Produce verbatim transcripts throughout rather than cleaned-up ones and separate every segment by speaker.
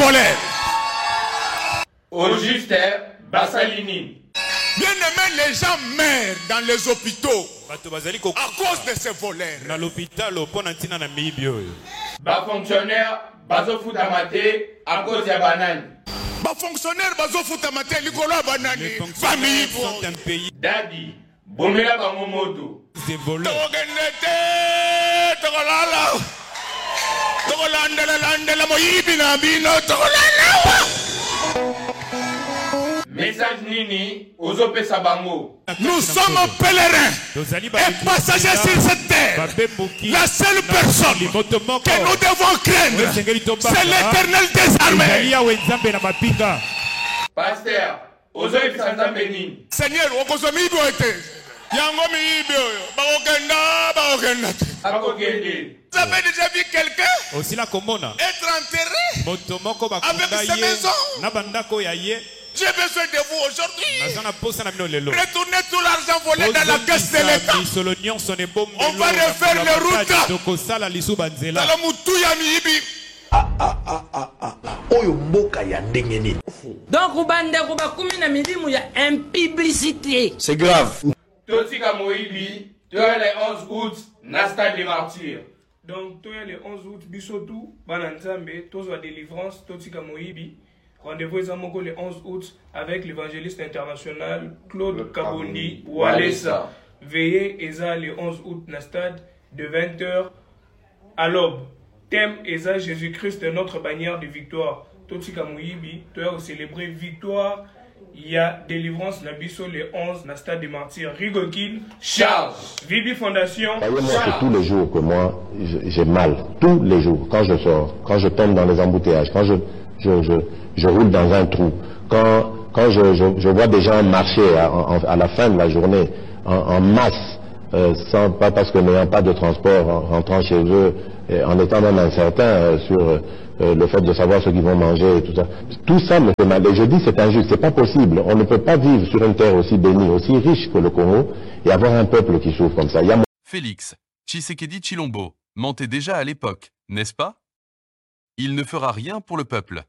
Speaker 1: voleurs.
Speaker 2: Au juste, Bassalini.
Speaker 1: Bien aimé, les gens meurent dans les hôpitaux à cause de ces voleurs.
Speaker 2: Bas fonctionnaire, bazo foutamate à cause de banane.
Speaker 1: Bas fonctionnaire, bazo foutamate likolo banane. Famille
Speaker 2: sont un pays. Daddy, bomela bangomoto.
Speaker 1: Des voleurs. Togenete, togolala. Togolanda landa la moyibi na bino togolala.
Speaker 2: Message Nini, Ozope Sabango.
Speaker 1: Nous sommes pèlerins et passagers sur cette terre. La seule personne que nous devons craindre, c'est l'Éternel des armées.
Speaker 2: Pasteur, Ozope Sanzambeni.
Speaker 1: Seigneur, Okozomi Boete. Yango Mibio, Bagokenda, Bagokenda.
Speaker 2: Akokende.
Speaker 1: Vous avez déjà vu quelqu'un être enterré avec sa maison? J'ai besoin de vous aujourd'hui. Retournez tout l'argent volé dans la caisse de l'État. On va refaire les routes. Dans le Moutouya Mihibi.
Speaker 3: Ah ah ah ah ah. Oyo mboka ya ndengeni.
Speaker 4: Donc Rubande Rubakumi na milimu ya impublicité.
Speaker 3: C'est grave.
Speaker 2: Totika Moibi, toi le onze août, Nasta des martyrs.
Speaker 5: Donc toi le onze août, Bisotou, Bananzambe, Tozo délivrance, Totika Moibi. Rendez-vous le onze août avec l'évangéliste international Claude Kabondi Walesa. Veillez Eza le onze août na stade de vingt heures à l'aube. Thème Eza Jésus-Christ notre bannière de victoire. Totika Moyibi, tu as célébré victoire. Il y a délivrance na biso le onze na stade des martyrs. Rigokin Charles. Vibi Fondation.
Speaker 6: Voyez-moi que tous les jours que moi j'ai mal, tous les jours, quand je sors, quand je tombe dans les embouteillages, quand je je, je je roule dans un trou. Quand, quand je, je, je vois des gens marcher à, à, à la fin de la journée en, en masse, euh, sans, pas parce que n'ayant pas de transport, en rentrant chez eux, et en étant même incertain euh, sur euh, le fait de savoir ce qu'ils vont manger et tout ça. Tout ça me fait mal. Et je dis c'est injuste, c'est pas possible. On ne peut pas vivre sur une terre aussi bénie, aussi riche que le Congo, et avoir un peuple qui souffre comme ça. Il y a...
Speaker 7: Félix Tshisekedi Tshilombo mentait déjà à l'époque, n'est-ce pas? Il ne fera rien pour le peuple.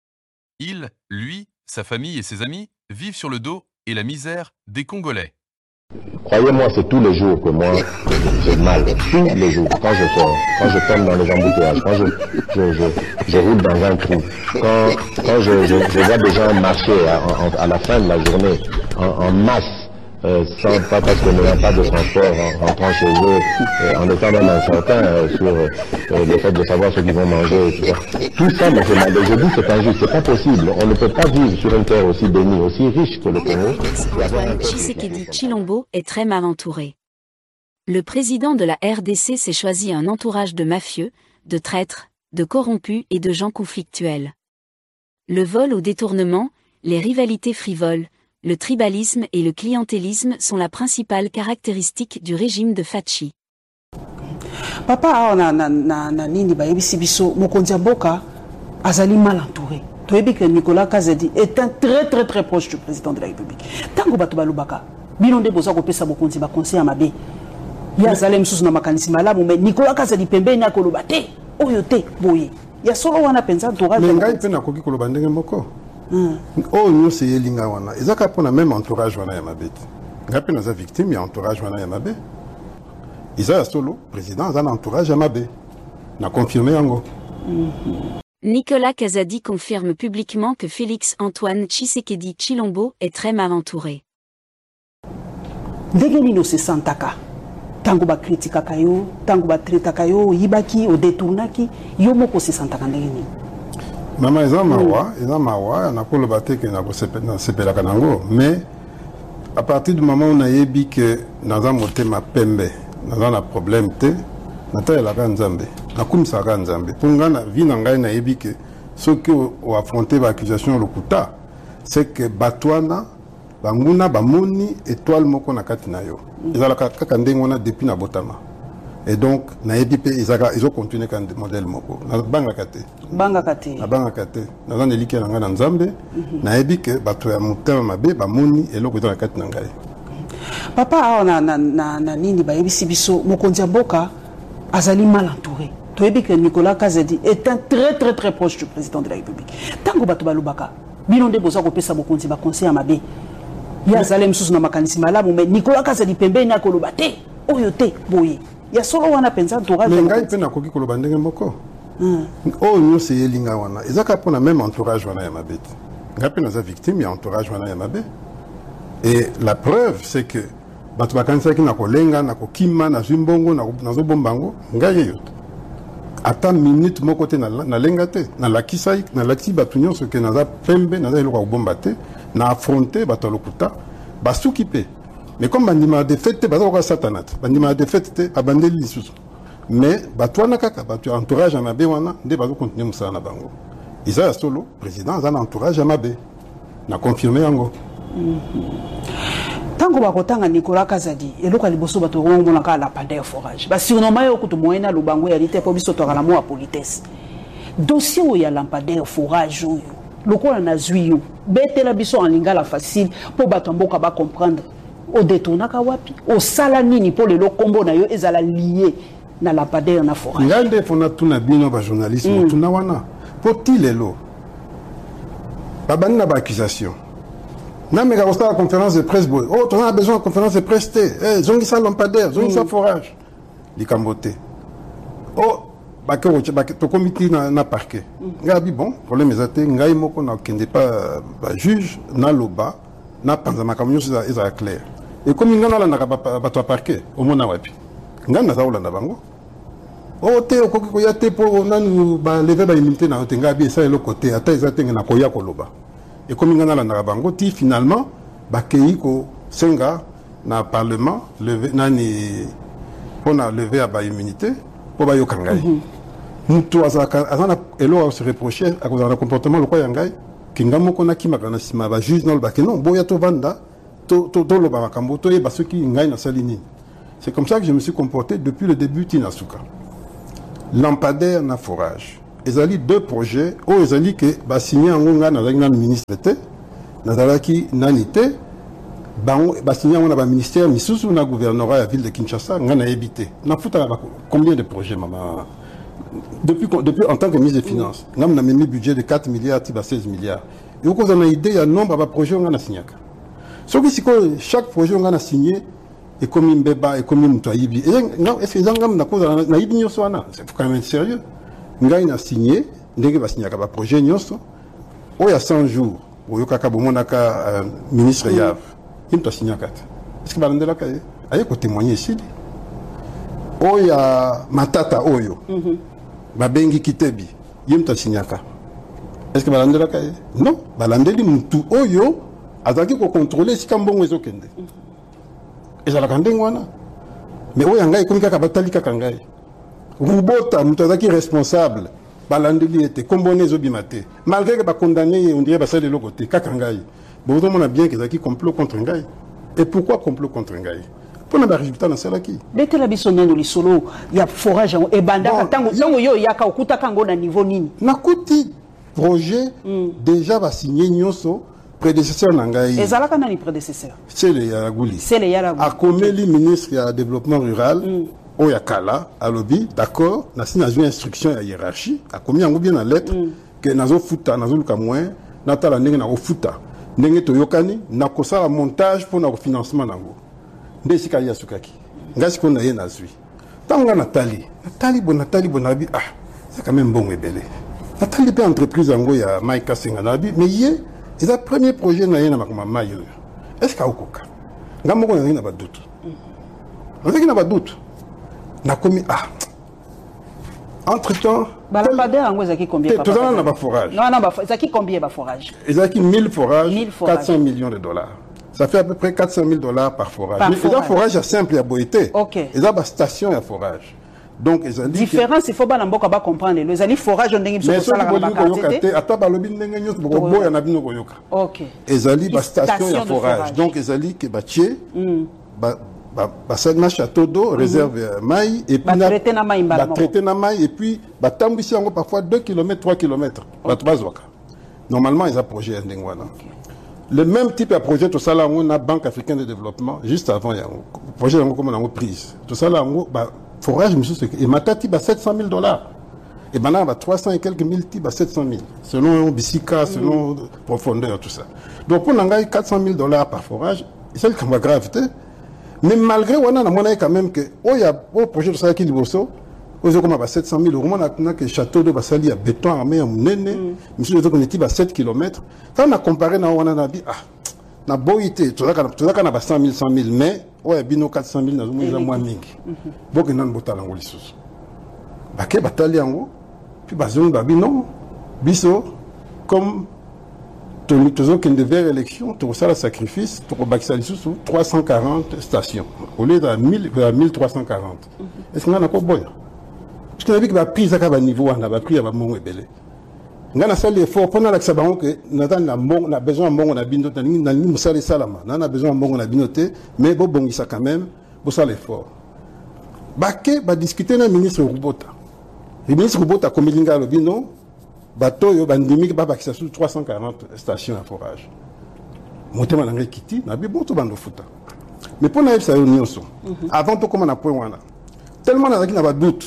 Speaker 7: Il, lui, sa famille et ses amis vivent sur le dos et la misère des Congolais.
Speaker 6: Croyez-moi, c'est tous les jours que moi j'ai mal. Tous les jours, quand je sors, quand je tombe dans les embouteillages, quand je, je, je, je roule dans un trou, quand, quand je, je, je vois des gens marcher à, à, à la fin de la journée en, en masse, Euh, sans, pas parce que n'ayant pas de transport en rentrant chez eux, euh, en étant même incertain euh, sur euh, le fait de savoir ce qu'ils vont manger et tout ça. Tout ça me fait mal. Et je dis c'est injuste, c'est pas possible. On ne peut pas vivre sur une terre aussi bénie, aussi riche que le Congo.
Speaker 8: Antoine Tshisekedi Tshilombo est très mal entouré. Le président de la R D C s'est choisi un entourage de mafieux, de traîtres, de corrompus et de gens conflictuels. Le vol au détournement, les rivalités frivoles, le tribalisme et le clientélisme sont la principale caractéristique du régime de Fachi.
Speaker 9: Papa, na na na na nini ba yebisi biso mokonzi mboka azali mal entouré. Toyebi que Nicolas Kazadi est un très très très proche du président de la République. Tango bato balobaka, bilonde boza ko pesa mokonzi ba conseil mabe. Ya zalem susu na makanisi malamu mais Nicolas Kazadi pembeni akoloba te, oyo te boye. Ya solo wana penza entourage.
Speaker 10: Mais ngai pena koki koloba ndenge moko. Oh nous c'est Elinga wana. Ezaka pona même entourage wana ya mabeti. Ngai pena za victime ya entourage wana ya mabe. Isa solo président za entourage ya mabe. Na confirmé yango.
Speaker 8: Nicolas Kazadi confirme publiquement que Félix Antoine Tshisekedi Tshilombo est très mal entouré.
Speaker 9: Ndenge se santaka. Tango ba kritika kayo, tango ba treta kayo, yibaki o détournaki, yo moko se santaka ndenge.
Speaker 10: Maman eza mawa, eza mawa, na kolo bateke na ko sepela kanango, mais à partir du moment où on a yebi que dans un motema pembe, dans un problème te, na ta la Nzambe, na kumisa ka Nzambe. Pour ngana vi na ngai na yebi que ceux qui ont affronté l'accusation lokuta, c'est que batwana banguna bamoni étoile moko na kati na yo. Ezala kaka ndenge wana depuis na botama. Et donc na yebi pe izaka ils ont continué kan modèle moko. Na banga kate.
Speaker 9: Banga kate.
Speaker 10: Na banga kate. Na zan eliki na ngana Nzambe, na yebi que bato ya mutema mabe bamoni eloko na kati na ngai.
Speaker 9: Papa na na na na nini ba yebisi biso mokonzi mboka azali mal entouré. toyebi que Nicolas Kazadi est un très très très proche du président de la République. Tango bato balobaka bino nde boza kopesa bokonzi ba conseil amabe ya zalem susu na makanisi malamu mais Nicolas Kazadi pembeni akoloba te oyo te boye ya solo wana penza entourage
Speaker 10: mais ngai pe nakoki koloba ndenge moko oh nous c'est elinga wana ezaka pona même entourage wana ya mabe ngai pe naza victime ya entourage wana ya mabe et la preuve c'est que bato bakanisaki na kolenga na kokima na zimbongo na nazobombango ngai yote ata minute moko te na lenga te na lakisa na lakisi bato nyonso ke naza pembe naza eloko kobomba te na affronter bato lokuta basuki pe mais comme bandima de fête baza ko satana bandima de fête te abandeli lisusu mais bato wana kaka bato entourage ya mabe wana nde bazo continuer musala na bango isa ya solo président aza na entourage ya mabe na confirmer yango
Speaker 9: tango bakotanga Nicolas Kazadi eloka liboso bato ngomona ka la pandeur forage ba surnommé yo kutu moyena lubango ya lite po biso tokala mo politesse dossier o ya lampadaire forage oyo lokola na zuyo betela biso en lingala facile po bato mboka ba comprendre o détournaka wapi o sala nini po lelo kombo na yo ezala lié na lampadaire na forage
Speaker 10: ngande fona tuna bino ba journalisme mm. tuna wana po tilelo babani na ba accusation. Non, mais quand on a la conférence de presse, oh, on a besoin de conférence de presse, eh, zongi sa lampadaire, zongi sa forage. Les cambotés. Oh, bah, que to comité na parquet. Ngabi bon, problème est até, ngai moko na kende pas juge na loba, na panzama kamyo ça est clair. Et comme ngana la na ba to parquet, au mona wapi. Ngana za olanda bango. Oh, te okoko ko yate po nanu ba lever ba immunité na ngabi ça et le côté, ata ezate na koya koloba. Et comme il y a la Bangoti, finalement, Bakeiko Senga, dans le Parlement, on a levé à l'immunité pour Bayo Kangai. Nous, tous, on se reprochait à cause d'un comportement, le quoi Yangai, Kingamo Konaki Maganasima, va juge dans le bac. Non, Boyato Vanda, Tolo Bamakamboto et Basuki Ngai na Salini. C'est comme ça que je me suis comporté depuis le début Tinasuka. Lampadaire na forage. Ils ont deux projets. Oh, ils ont dit que bah signé en Onga dans le ministre était, dans qui nanité, bah bah signé en un ministère, mais sous un gouvernorat à la ville de Kinshasa, on a évité. On a foutu combien de projets, maman? Depuis depuis en tant que ministre des Finances, on a mis un budget de quatre milliards, à seize milliards. Et au on a idée, il y a un nombre de projets on a signé. Sauf que chaque projet on a signé. Et comme une béba et comme une toyibi. Et non, est-ce que les gens na yibi nyoso wana? C'est quand même sérieux. Ngai a signé, ndenge va signer un projet nyoso. Oh, il y a cent jours, au Yokaka Bomonaka, ministre Yav, il m'a signé un quatre. Est-ce que Balandela Kaye? Aïe, ko témoigner ici. Oh, il y a Matata Oyo, Babengi Kitebi, il m'a signé un quatre. Est-ce que Balandela Kaye? Non, Balandeli Moutou Oyo, Azaki ko contrôler si Kambongo Ezokende. Et ça la Kandengwana. Mais oh, Yangai, comme Kakabatali Kakangai. Rubota, Moutazaki responsable, Balandeli était comboné Zobimate. Malgré que condamné, on dirait que c'est de l'autre côté, Kakangai. Bon, on a bien qu'ils ont complot contre Ngai. Et pourquoi complot contre Ngai? Pour le résultat dans celle qui.
Speaker 9: Dès que la bisonne de l'isolo, il y a forage et banda, tango yo yaka okuta kango na niveau nini.
Speaker 10: Nakuti projet déjà va signer Nyoso. Prédécesseur Nangaï.
Speaker 9: Et Zalaka n'a ni prédécesseur.
Speaker 10: C'est le Yaragouli.
Speaker 9: C'est le Yaragouli.
Speaker 10: A Komeli, ministre du développement rural, au Yakala, à Lobi, d'accord, n'a pas une instruction à hiérarchie, a commis un bien la lettre, que n'a pas fouta, n'a pas moins, n'a pas la n'a pas fouta. N'a pas yokani, n'a pas ça montage pour notre financement nango. Ndesika yasukaki. Ngasi qu'on a yé n'a zui. Tanga Nathalie. Nathalie bon Nathalie bon abi, ah, c'est quand même bon et belé. Nathalie peut entreprise en go ya Maïka Senganabi, mais yé, c'est le premier projet na yena makoma mayo. Est-ce qu'il y a okoka? Ngamoko na yena ba doute. On sait qu'il n'a pas de doute. Na commis ah. Entre-temps,
Speaker 9: Balampadaire en zaki combien
Speaker 10: papa? Tout ça n'a pas forage.
Speaker 9: Non non, zaki combien ba forage?
Speaker 10: Zaki mille forages, quatre cents millions de dollars. Ça fait à peu près quatre cent mille dollars par forage. Par forage. Forage à simple à boité.
Speaker 9: OK.
Speaker 10: Et ça ba station à forage. Donc ils ont dit
Speaker 9: différence il faut pas n'importe quoi comprendre les ali forage on ndenge
Speaker 10: biso sala na bakate ata balobi ndenge nyos boko boya na bino koyoka.
Speaker 9: OK.
Speaker 10: Ezali ba station ya forage. Donc ezali ke batie ba ba ba sana château d'eau réserve mai et puis
Speaker 9: ba traiter na mai
Speaker 10: ba traiter na mai et puis ba tambisi yango parfois deux kilomètres trois kilomètres ba trois normalement ils ont projet ndenge wana. Le même type de projet, tout ça, on a Banque africaine de développement, juste avant, il y a un projet comme on a prise. Tout ça, là, forage, et Matati, bah, sept cent mille dollars. Et maintenant, bah, trois cents et quelques mille, bah, sept cent mille. Selon Bissika, selon mm. profondeur, tout ça. Donc, pour nous, quatre cent mille dollars par forage, c'est le grave. Mais malgré, on a quand même que, oh, il y a un projet de ça qui est bosso, on a sept cent mille euros, on a que château de Bassali à béton armé, à Mounene, monsieur, on est à sept kilomètres. Quand on a comparé, on a dit, ah, na boité, tout ça, tout ça, on a cent mille, cent mille, mais, ouais, bino quatre cent mille, on a moins mingi. Donc, on a un botal en haut, les sous. Baké, batali en haut, puis bazon, babino, biso, comme, toujours qu'il devait élection, tout ça, le sacrifice, pour Baksali sous trois cent quarante stations, au lieu de mille trois cent quarante. Est-ce qu'on a encore bon? Parce qu'on a vu que la prise à un niveau, on a pris à mon ébélé. On a fait l'effort, pendant que ça va, que nous avons besoin de mon abinoté, nous avons besoin de salama, nous avons besoin de mon abinoté, mais bon, bon, ça quand même, pour ça l'effort. Baké va discuter avec le ministre Roubota. Le ministre Roubota, comme il y a le bino, bateau, il y a un trois cent quarante stations à forage. Mon thème est quitté, on a bon tout bando fouta. Mais pour nous, ça y est, avant tout, comme on a point, tellement on a un doute.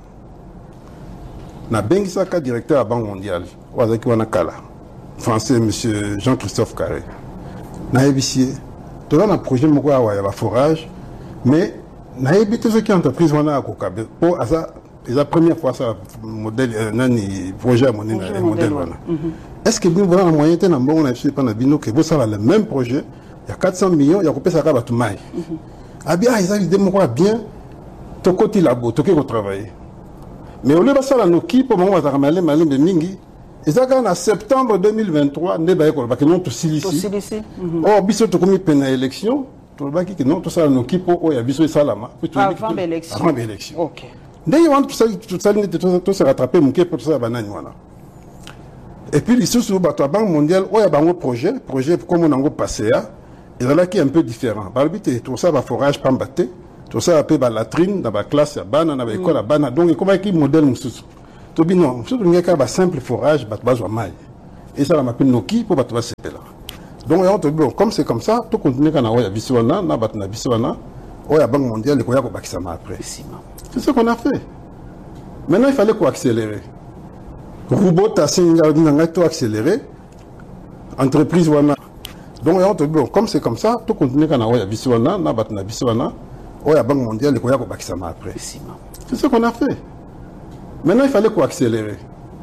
Speaker 10: Na Bengisaka, directeur à la Banque mondiale, Wazaki Wanakala, français, M. Jean-Christophe Carré. Na ébicié, tout un projet de forage, mais na ébité ce qui est entreprise wana à Kokabe. Pour ça, c'est la première fois ça modèle, un projet à mon modèle wana. Est-ce que vous avez un moyen de faire un projet pendant bino que vous savez le même projet, il y a quatre cents millions, il y a coupé ça à tout maï. Ah bien, ils ont dit bien, tout côté labo, tout côté travailler. Mais au lieu de ça, nos qui pour moi, on va ramener malin de mingi. Et ça, en septembre deux mille vingt-trois, ne va pas que non tout silici. Or, biso to comme peine à élection, tout le baki que non tout ça nos qui pour oh, y a biso salama.
Speaker 9: Avant l'élection.
Speaker 10: Avant l'élection. Ok. Dès qu'on tout ça, tout ça, tout se rattraper, mon qui pour ça banane voilà. Et puis les sous bateau Banque mondiale, oh y a un projet, projet comme on a passé à, et là qui est un peu différent. Par le but, tout ça va forage pas batté. Tout ça, après, la latrine, dans la classe, dans l'école, à Bana. Donc, comment est-ce modèle nous tout bien, non, surtout qu'il y a un simple forage, bah, bah, maille. Et ça, on m'appelle Noki pour battre ce là. Donc, bon, comme c'est comme ça, tout continue quand on a Biswana, on a battu Biswana, on a Banque mondiale, les Koya Bakisama après. C'est ce qu'on a fait. Maintenant, il fallait qu'on accélérer. Robot, à Singaudi, on a tout accéléré. Entreprise, on a. Donc, bon, comme c'est comme ça, tout continue quand on a Biswana, on a battu Biswana. Oh, la Banque mondiale, les Koya Bakisama après. C'est ce qu'on a fait. Maintenant, il fallait qu'on accélérer.